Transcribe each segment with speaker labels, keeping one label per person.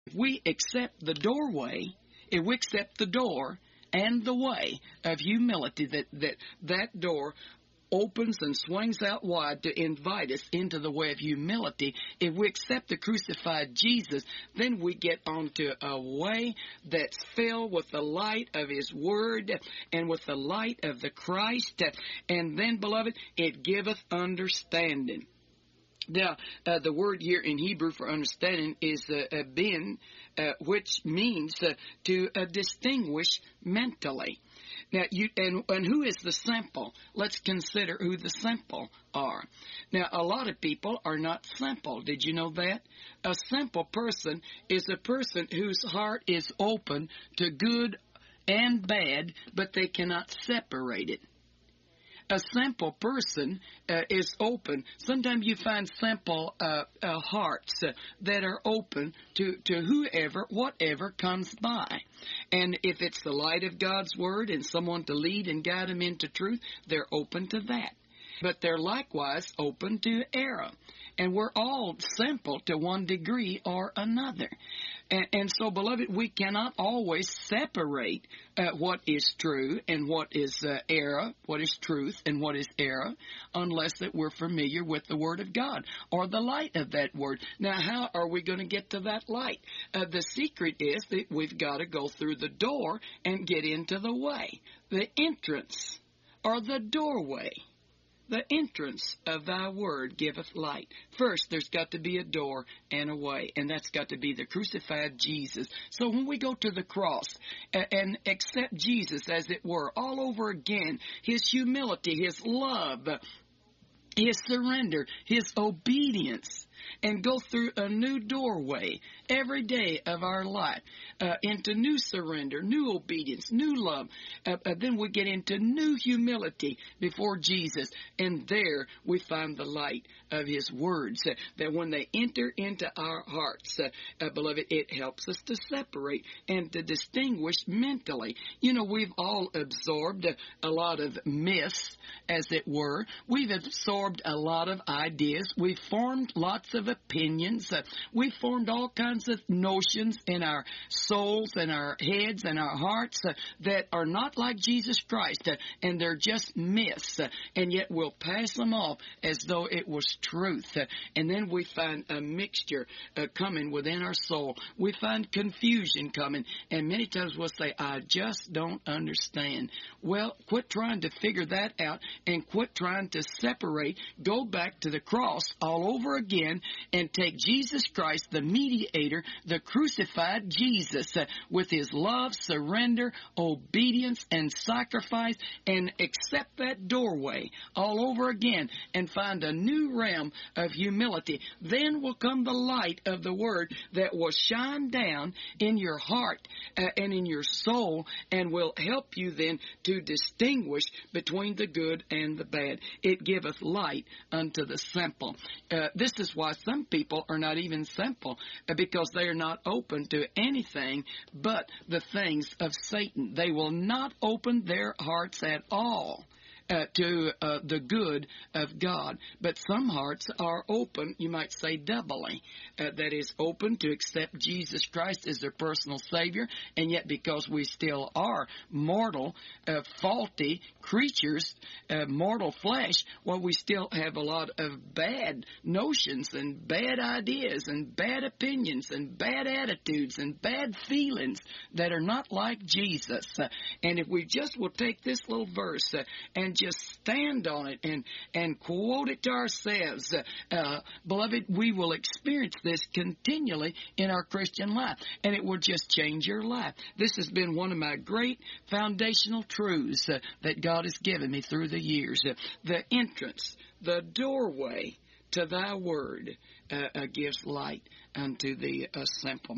Speaker 1: If we accept the doorway, if we accept the door and the way of humility, that door opens and swings out wide to invite us into the way of humility. If we accept the crucified Jesus, then we get onto a way that's filled with the light of His Word and with the light of the Christ. And then, beloved, it giveth understanding. Now, the word here in Hebrew for understanding is bin, which means to distinguish mentally. Now, and who is the simple? Let's consider who the simple are. Now, a lot of people are not simple. Did you know that? A simple person is a person whose heart is open to good and bad, but they cannot separate it. A simple person is open. Sometimes you find simple hearts that are open to whoever, whatever comes by. And if it's the light of God's Word and someone to lead and guide them into truth, they're open to that. But they're likewise open to error. And we're all simple to one degree or another. And so, beloved, we cannot always separate what is true and what is error, what is truth and what is error, unless that we're familiar with the Word of God or the light of that Word. Now, how are we going to get to that light? The secret is that we've got to go through the door and get into the way, the entrance or the doorway. The entrance of thy word giveth light. First, there's got to be a door and a way, and that's got to be the crucified Jesus. So when we go to the cross and accept Jesus, as it were, all over again, His humility, His love, His surrender, His obedience, and go through a new doorway every day of our life into new surrender, new obedience, new love. Then we get into new humility before Jesus, and there we find the light of His words, that when they enter into our hearts, beloved, it helps us to separate and to distinguish mentally. You know, we've all absorbed a lot of myths, as it were. We've absorbed a lot of ideas. We've formed lots of opinions. We've formed all kinds of notions in our souls and our heads and our hearts that are not like Jesus Christ, and they're just myths, and yet we'll pass them off as though it was truth. And then we find a mixture coming within our soul. We find confusion coming, and many times we'll say, I just don't understand. Well, quit trying to figure that out and quit trying to separate. Go back to the cross all over again and take Jesus Christ, the mediator, the crucified Jesus, with His love, surrender, obedience, and sacrifice, and accept that doorway all over again and find a new realm of humility. Then will come the light of the Word that will shine down in your heart and in your soul, and will help you then to distinguish between the good and the bad. It giveth light unto the simple. This is why some people are not even simple, because they are not open to anything but the things of Satan. They will not open their hearts at all to the good of God. But some hearts are open, you might say doubly, that is open to accept Jesus Christ as their personal Savior, and yet because we still are mortal, faulty creatures, mortal flesh, well, we still have a lot of bad notions and bad ideas and bad opinions and bad attitudes and bad feelings that are not like Jesus. And if we just will take this little verse and just stand on it and quote it to ourselves, beloved, we will experience this continually in our Christian life, and it will just change your life. This has been one of my great foundational truths that God has given me through the years. The entrance, the doorway to thy word gives light unto the simple.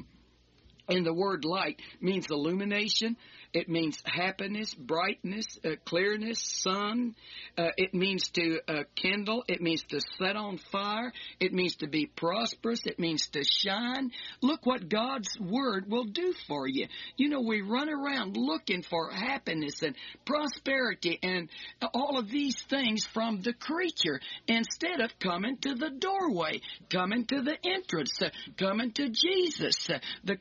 Speaker 1: And the word light means illumination. It means happiness, brightness, clearness, sun. It means to kindle. It means to set on fire. It means to be prosperous. It means to shine. Look what God's Word will do for you. You know, we run around looking for happiness and prosperity and all of these things from the creature instead of coming to the doorway, coming to the entrance, coming to Jesus, the